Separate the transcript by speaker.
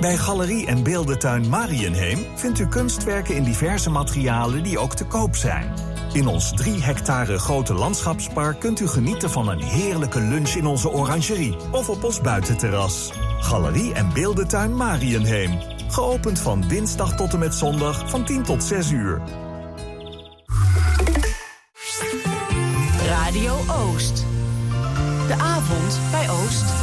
Speaker 1: Bij Galerie en Beeldentuin Mariënheem vindt u kunstwerken in diverse materialen die ook te koop zijn. In ons 3 hectare grote landschapspark kunt u genieten van een heerlijke lunch in onze orangerie of op ons buitenterras. Galerie en Beeldentuin Mariënheem. Geopend van dinsdag tot en met zondag van 10 tot 6 uur.
Speaker 2: Radio Oost. De avond bij Oost.